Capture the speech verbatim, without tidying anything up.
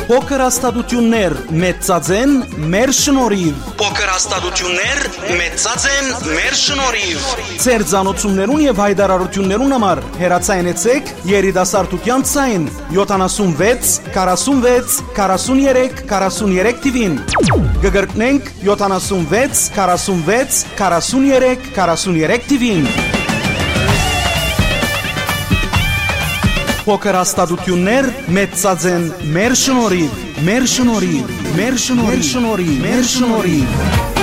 Փոքր հաստատություններ մեծածեն մեր շնորհիվ։ Փոքր հաստատություններ մեծածեն մեր շնորհիվ։ Ձեր ցանոթություններուն եւ հայտարարություններուն համար հեռացայնեցեք երիտասարդության ցայն յոթանասունվեց քառասունվեց քառասուներեք քառասուներեք տիվին։ Գգրտնենք յոթանասունվեց քառասունվեց քառասուներեք քառասուներեք տիվին։ Փոքր հաստատություններ մեծածեն մեր շնորհիվ, մեր շնորհիվ, մեր շնորհիվ, մեր շնորհիվ, մեր շնորհիվ։